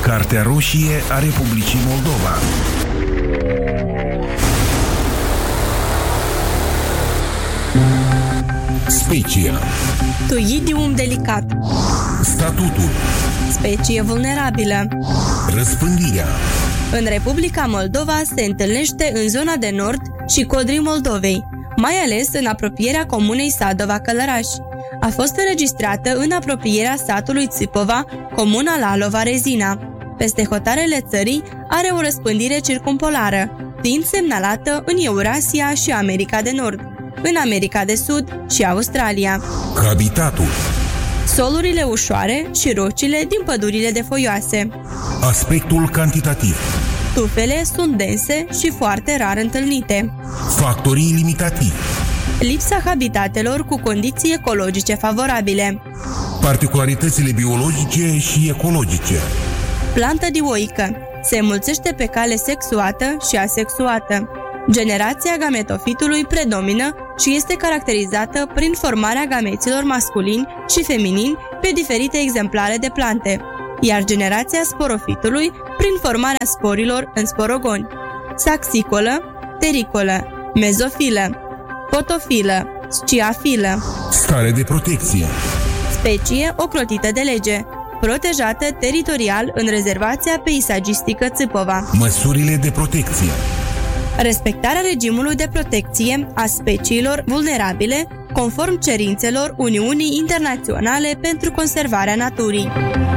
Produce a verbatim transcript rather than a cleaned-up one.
Cartea roșie a Republicii Moldova. Specia. Tuidium delicat. Statutul. Specie vulnerabilă. Răspândirea. În Republica Moldova se întâlnește în zona de nord și codrii Moldovei, mai ales în apropierea comunei Sadova-Călăraș. A fost înregistrată în apropierea satului Țipova, comuna Lalova-Rezina. Peste hotarele țării are o răspândire circumpolară, fiind semnalată în Eurasia și America de Nord, în America de Sud și Australia. Habitatul. Solurile ușoare și rocile din pădurile de foioase. Aspectul cantitativ. Tufele sunt dense și foarte rar întâlnite. Factorii limitativi. Lipsa habitatelor cu condiții ecologice favorabile. Particularitățile biologice și ecologice. Plantă dioică. Se înmulțește pe cale sexuată și asexuată. Generația gametofitului predomină și este caracterizată prin formarea gameților masculini și feminini pe diferite exemplare de plante, iar generația sporofitului prin formarea sporilor în sporogoni. Saxicolă, tericolă, mezofilă, potofilă, sciafilă. Stare de protecție. Specie ocrotită de lege, protejată teritorial în rezervația peisagistică Țipova. Măsurile de protecție. Respectarea regimului de protecție a speciilor vulnerabile conform cerințelor Uniunii Internaționale pentru Conservarea Naturii.